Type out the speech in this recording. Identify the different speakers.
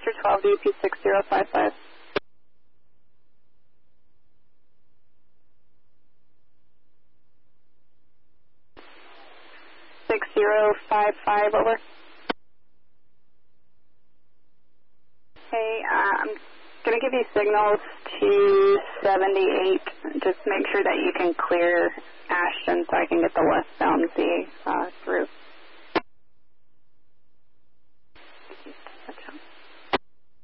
Speaker 1: Sector 12, DP 6055. Over. Hey, I'm going to give you signals to 78. Just make sure that you can clear Ashton so I can get the westbound Z through.